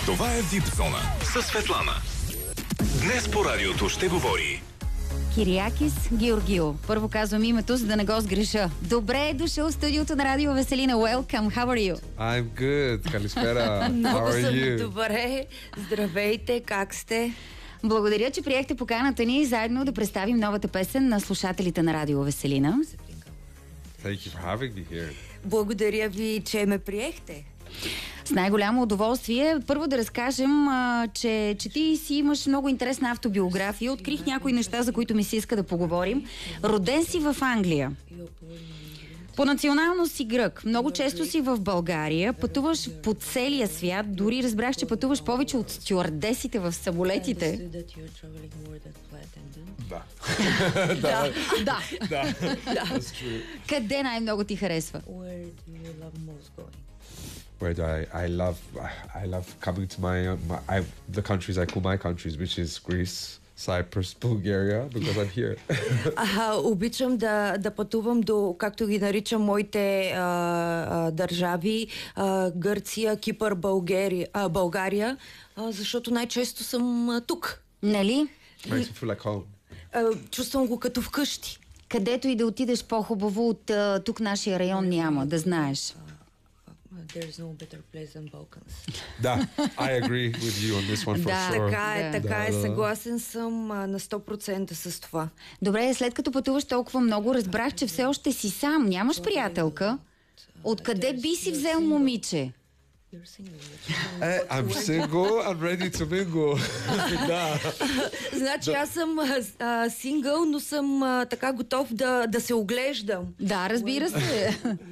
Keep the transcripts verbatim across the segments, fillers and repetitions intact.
Това е Випзона със Светлана. Днес по радиото ще говори Кириакис Георгио. Първо казвам името, за да не го сгреша. Добре е дошъл в студиото на Радио Веселина. Welcome, how are you? I'm good. Калиспера. Много How are съм you? добре. Здравейте, как сте? Благодаря, че приехте поканата ни заедно да представим новата песен на слушателите на Радио Веселина. Thank you for having me here. Благодаря ви, че ме приехте. С най-голямо удоволствие. Първо да разкажем, а, че, че ти си имаш много интересна автобиография. Открих някои неща, за които ми се иска да поговорим. Роден си в Англия. По националност си грък. Много често си в България. Пътуваш по целия свят. Дори разбрах, че пътуваш повече от стюардесите в самолетите. Да. Да, Да. Да. That's true. Къде най-много ти харесва? Where do I, I love I love coming to my, my I, the countries I call my countries, which is Greece, Cyprus, Bulgaria, because I'm here. а, обичам да, да пътувам до, както ги наричам, моите а, а, държави, а, Гърция, Кипър, България, а, България а, защото най-често съм а, тук. Нали? Makes me feel like home. А, чувствам го като вкъщи. Където и да отидеш по-хубаво от а, тук нашия район няма, да знаеш. There's no better place than Balkans. Да, I agree with you on this one for Да, sure. Така е, Да. така е, Да, да. съгласен съм а, на сто процента с това. Добре, след като пътуваш толкова много, разбрах, че все още си сам. Нямаш приятелка. Откъде би си взел момиче? Hey, I'm single, I'm ready to mingle. Да. Значи аз съм а, а, сингъл, но съм а, така готов да, да се оглеждам. Да, разбира се.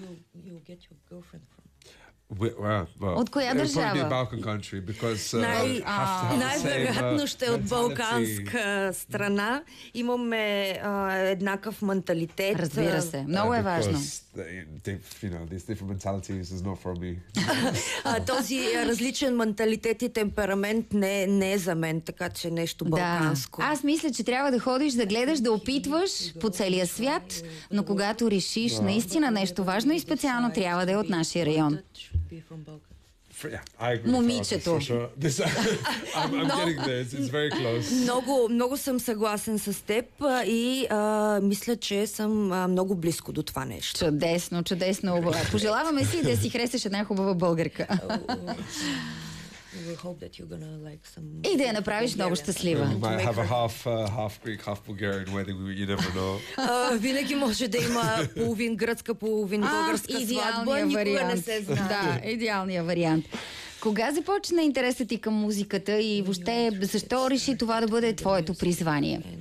We, well, well, От коя it'll probably be a държава? Balkan country because uh, Най- have to have the Най-вероятно same, uh, ще е от mentality. балканска страна. Имаме а, еднакъв менталитет. Разбира се. Много е Uh, важно. because they, they, you know, these different mentalities is not for me. А, този а, различен менталитет и темперамент не, не е за мен, така че нещо Да. балканско. Аз мисля, че трябва да ходиш, да гледаш, да опитваш по целия свят, но когато решиш наистина нещо важно и специално, трябва да е от нашия район. For, yeah, I agree. Момичето. For sure. This, I'm, I'm getting there. It's, it's very close. Много, много съм съгласен с теб а, и а, мисля, че съм а, много близко до това нещо. Чудесно, чудесно. Пожелаваме си да си хресеш една хубава българка. И да я направиш много щастлива. You might have a half, uh, half Greek, half Bulgarian wedding. You never know. А, винаги може да има половин гръцка, половин българска сватба. идеалният Никога не вариант. се знае. Да, идеалният вариант. Кога започна интересът ти към музиката и въобще защо реши това да бъде твоето призвание?